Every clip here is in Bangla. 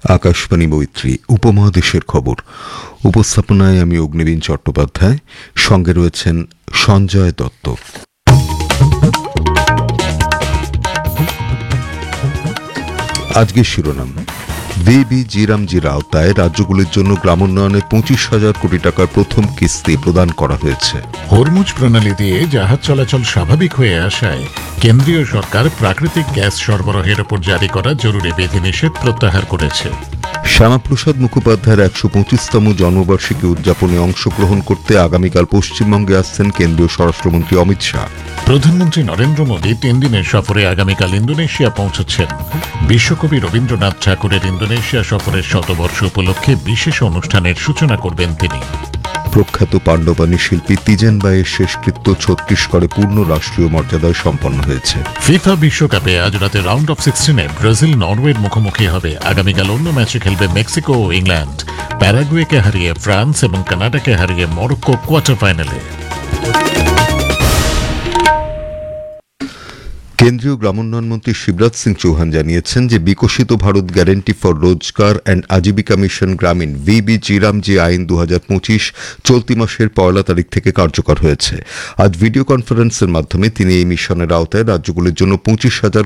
আকাশবাণী মৈত্রী উপমহাদেশের খবর উপস্থাপনায় আমি অগ্নিবীণ চট্টোপাধ্যায়, সঙ্গে রয়েছেন সঞ্জয় দত্ত। আজকের শিরোনাম: ভিবিজি রামজির আওতায় রাজ্যগুলির জন্য গ্রামোন্নয়নে 25,000 কোটি টাকার প্রথম কিস্তি প্রদান করা হয়েছে। হরমুজ প্রণালী দিয়ে জাহাজ চলাচল স্বাভাবিক হয়ে আসায় কেন্দ্রীয় সরকার প্রাকৃতিক গ্যাস সরবরাহের উপর জারি করা জরুরি বিধিনিষেধ প্রত্যাহার করেছে। শ্যামাপ্রসাদ মুখোপাধ্যায়ের 125তম জন্মবার্ষিকী উদযাপনে অংশগ্রহণ করতে আগামীকাল পশ্চিমবঙ্গে আসছেন কেন্দ্রীয় স্বরাষ্ট্রমন্ত্রী অমিত শাহ। প্রধানমন্ত্রী নরেন্দ্র মোদী 3 দিনের সফরে আগামীকাল ইন্দোনেশিয়া পৌঁছচ্ছেন। বিশ্বকবি রবীন্দ্রনাথ ঠাকুরের ইন্দোনেশিয়া সফরের শতবর্ষ উপলক্ষে বিশেষ অনুষ্ঠানের সূচনা করবেন তিনি। প্রখ্যাত পাণ্ডবানী শিল্পী তিজেন বাইয়ের শেষকৃত্য ছত্তিশগড়ে পূর্ণ রাষ্ট্রীয় মর্যাদায় সম্পন্ন হয়েছে। ফিফা বিশ্বকাপে আজ রাতে রাউন্ড অফ 16-এ ব্রাজিল নরওয়ের মুখোমুখি হবে। আগামীকাল অন্য ম্যাচে খেলবে মেক্সিকো ও ইংল্যান্ড। প্যারাগুয়েকে হারিয়ে ফ্রান্স এবং কানাডাকে হারিয়ে মরক্কো কোয়ার্টার ফাইনালে। কেন্দ্রীয় গ্রামোন্নয়ন মন্ত্রী শিবরাজ সিং চৌহান জানিয়েছেন যে বিকশিত ভারত গ্যারান্টি ফর রোজগার অ্যান্ড আজীবিকা মিশন গ্রামীণ ভিবিজি রামজি আইন 2025 চলতি মাসের 1 তারিখ থেকে কার্যকর হয়েছে। আজ ভিডিও কনফারেন্সের মাধ্যমে তিনি এই মিশনের আওতায় রাজ্যগুলির জন্য 25,000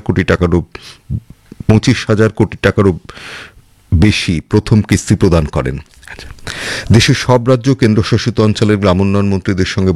কোটি টাকারও বেশি প্রথম কিস্তি প্রদান করেন। দেশের সব রাজ্য কেন্দ্রশাসিত অঞ্চলের গ্রামোন্নয়ন মন্ত্রীদের সঙ্গে